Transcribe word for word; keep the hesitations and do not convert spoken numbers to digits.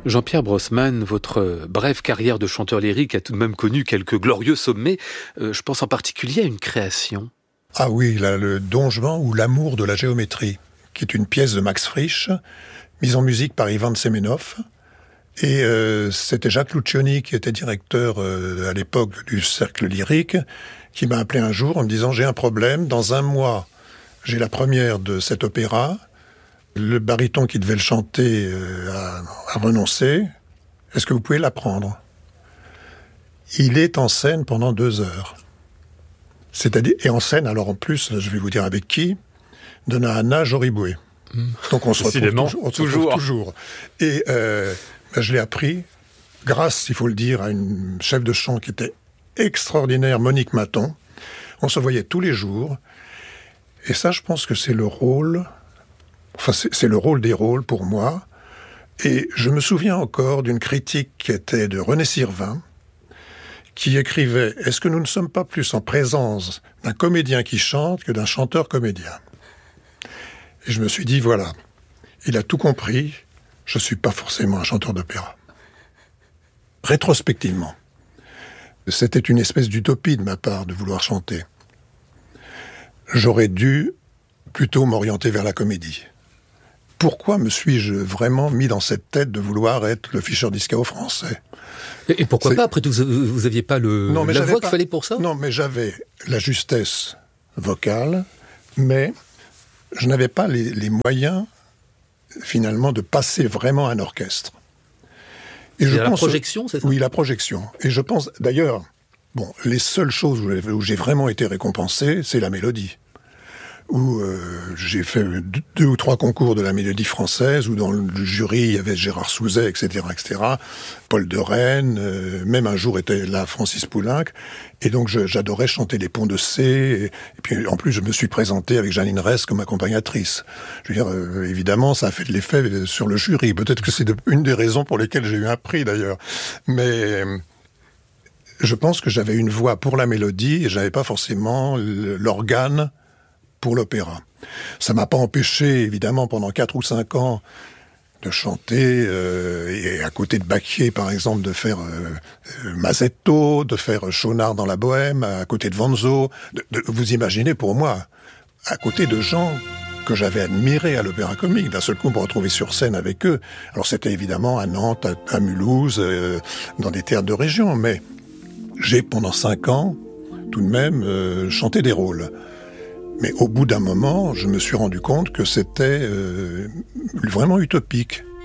Jean-Pierre Brossman, votre brève carrière de chanteur lyrique a tout de même connu quelques glorieux sommets. Euh, je pense en particulier à une création. Ah oui, là, le Don Juan ou l'amour de la géométrie, qui est une pièce de Max Frisch, mise en musique par Ivan Semenov. Et euh, c'était Jacques Lucioni, qui était directeur euh, à l'époque du Cercle Lyrique, qui m'a appelé un jour en me disant « J'ai un problème, dans un mois, j'ai la première de cet opéra. Le baryton qui devait le chanter euh, a, a renoncé. Est-ce que vous pouvez l'apprendre ?» Il est en scène pendant deux heures. C'est-à-dire, et en scène, alors en plus, je vais vous dire avec qui, de Nahana Joriboué. Mmh. Donc on se retrouve toujours. On se toujours. retrouve toujours. Et euh, ben, je l'ai appris grâce, il faut le dire, à une chef de chant qui était extraordinaire, Monique Maton. On se voyait tous les jours. Et ça, je pense que c'est le rôle, enfin c'est, c'est le rôle des rôles pour moi. Et je me souviens encore d'une critique qui était de René Sirvin, qui écrivait « Est-ce que nous ne sommes pas plus en présence d'un comédien qui chante que d'un chanteur-comédien ?» Et je me suis dit, voilà, il a tout compris, je ne suis pas forcément un chanteur d'opéra. Rétrospectivement, c'était une espèce d'utopie de ma part de vouloir chanter. J'aurais dû plutôt m'orienter vers la comédie. Pourquoi me suis-je vraiment mis dans cette tête de vouloir être le Fischer-Dieskau français ? Et pourquoi C'est... pas ? Après tout, vous n'aviez pas le... non, mais la voix pas... qu'il fallait pour ça ? Non, mais j'avais la justesse vocale, mais je n'avais pas les, les moyens, finalement, de passer vraiment un orchestre. Et je pense... la projection, c'est ça ? Oui, la projection. Et je pense, d'ailleurs, bon, les seules choses où j'ai vraiment été récompensé, c'est la mélodie. Où euh, j'ai fait deux, deux ou trois concours de la mélodie française, où dans le jury, il y avait Gérard Souzet, et cetera, et cetera, Paul de Rennes, euh, même un jour était là Francis Poulenc, et donc je, j'adorais chanter les Ponts de C, et, et puis en plus je me suis présenté avec Janine Ress comme accompagnatrice. Je veux dire, euh, évidemment, ça a fait de l'effet sur le jury, peut-être que c'est de, une des raisons pour lesquelles j'ai eu un prix d'ailleurs, mais... je pense que j'avais une voix pour la mélodie, et j'avais pas forcément l'organe pour l'opéra. Ça m'a pas empêché, évidemment, pendant quatre ou cinq ans, de chanter, euh, et à côté de Bacchier, par exemple, de faire euh, Mazetto, de faire Schaunard dans la Bohème, à côté de Vanzo. De, de, vous imaginez, pour moi, à côté de gens que j'avais admirés à l'Opéra Comique, d'un seul coup, me retrouver sur scène avec eux. Alors, c'était évidemment à Nantes, à, à Mulhouse, euh, dans des théâtres de région, mais j'ai, pendant cinq ans, tout de même, euh, chanté des rôles. Mais au bout d'un moment, je me suis rendu compte que c'était euh, vraiment utopique.